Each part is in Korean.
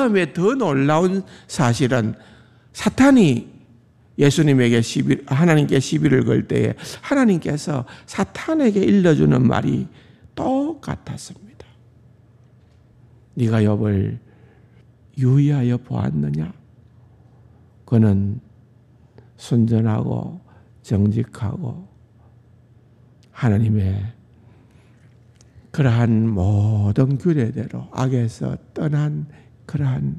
다음에 더 놀라운 사실은 사탄이 예수님에게 하나님께 시비를 걸 때에 하나님께서 사탄에게 일러주는 말이 똑같았습니다. 네가 욥을 유의하여 보았느냐? 그는 순전하고 정직하고 하나님의 그러한 모든 규례대로 악에서 떠난 그러한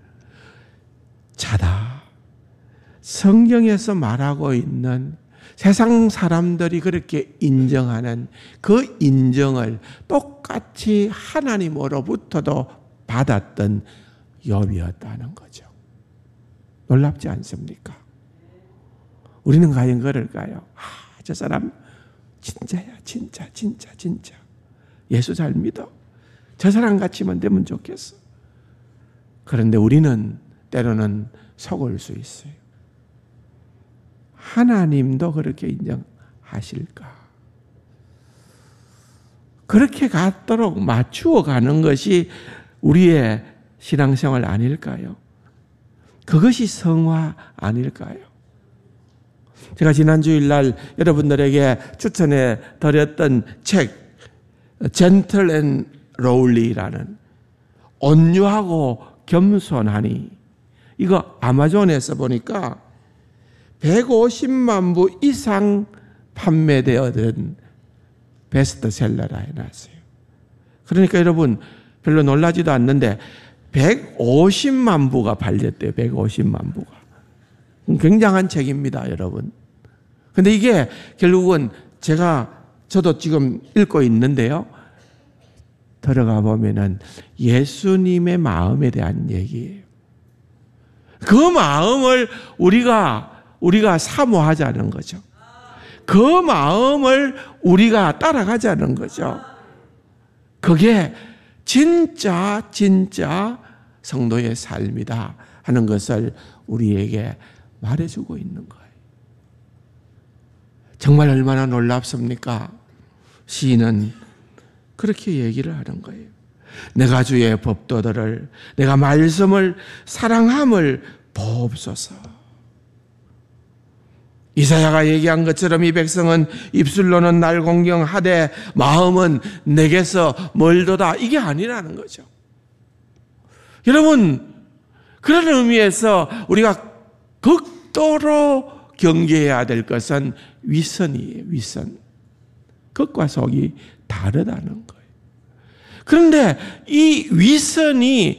자다. 성경에서 말하고 있는 세상 사람들이 그렇게 인정하는 그 인정을 똑같이 하나님으로부터도 받았던 욥이었다는 거죠. 놀랍지 않습니까? 우리는 과연 그럴까요? 저 사람 진짜야, 진짜. 예수 잘 믿어. 저 사람 같이만 되면 좋겠어. 그런데 우리는 때로는 속을 수 있어요. 하나님도 그렇게 인정하실까? 그렇게 갖도록 맞추어 가는 것이 우리의 신앙생활 아닐까요? 그것이 성화 아닐까요? 제가 지난 주일날 여러분들에게 추천해 드렸던 책 Gentle and Lowly라는 온유하고 겸손하니, 이거 아마존에서 보니까 150만 부 이상 판매되어든 베스트셀러라 해놨어요. 그러니까 여러분 별로 놀라지도 않는데 150만 부가 팔렸대요. 150만 부가. 굉장한 책입니다, 여러분. 근데 이게 결국은 저도 지금 읽고 있는데요. 들어가 보면은 예수님의 마음에 대한 얘기예요. 그 마음을 우리가 사모하자는 거죠. 그 마음을 우리가 따라가자는 거죠. 그게 진짜 성도의 삶이다 하는 것을 우리에게 말해주고 있는 거예요. 정말 얼마나 놀랍습니까? 시인은 그렇게 얘기를 하는 거예요. 내가 주의 법도들을, 내가 말씀을 사랑함을 보옵소서. 이사야가 얘기한 것처럼 이 백성은 입술로는 날 공경하되 마음은 내게서 멀도다. 이게 아니라는 거죠. 여러분, 그런 의미에서 우리가 극도로 경계해야 될 것은 위선이에요. 위선. 겉과 속이 다르다는 거예요. 그런데 이 위선이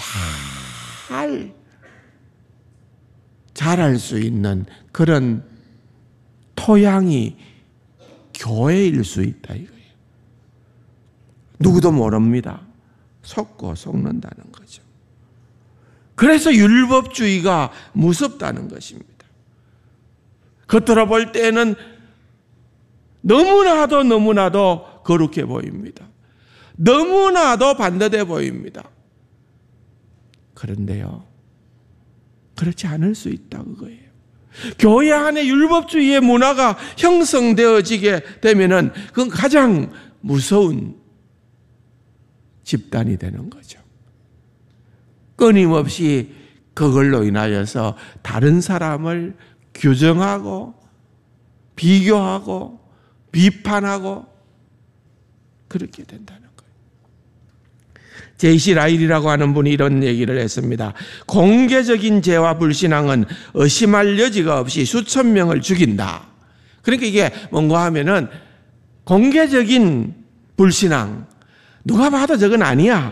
잘할 수 있는 그런 토양이 교회일 수 있다 이거예요. 누구도 모릅니다. 속고 속는다는 거죠. 그래서 율법주의가 무섭다는 것입니다. 겉으로 볼 때는 너무나도 거룩해 보입니다. 너무나도 반듯해 보입니다. 그런데요, 그렇지 않을 수 있다 그거예요. 교회 안에 율법주의의 문화가 형성되어지게 되면은 그건 가장 무서운 집단이 되는 거죠. 끊임없이 그걸로 인하여서 다른 사람을 규정하고 비교하고 비판하고 그렇게 된다는 거예요. 제이시 라일이라고 하는 분이 이런 얘기를 했습니다. 공개적인 죄와 불신앙은 의심할 여지가 없이 수천 명을 죽인다. 그러니까 이게 뭔가 하면은 공개적인 불신앙, 누가 봐도 저건 아니야.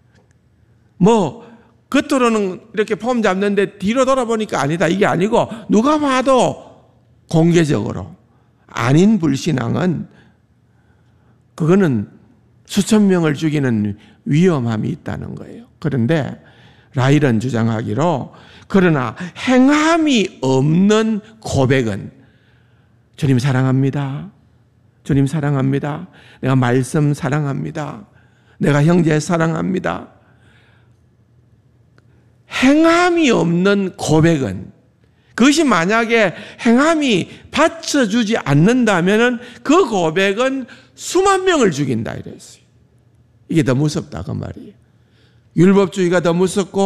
겉으로는 이렇게 폼 잡는데 뒤로 돌아보니까 아니다. 이게 아니고 누가 봐도 공개적으로 아닌 불신앙은 그거는 수천 명을 죽이는 위험함이 있다는 거예요. 그런데 라일은 주장하기로 그러나 행함이 없는 고백은 주님 사랑합니다. 주님 사랑합니다. 내가 말씀 사랑합니다. 내가 형제 사랑합니다. 행함이 없는 고백은, 그것이 만약에 행함이 받쳐주지 않는다면 그 고백은 수만 명을 죽인다 이랬어요. 이게 더 무섭다 그 말이에요. 율법주의가 더 무섭고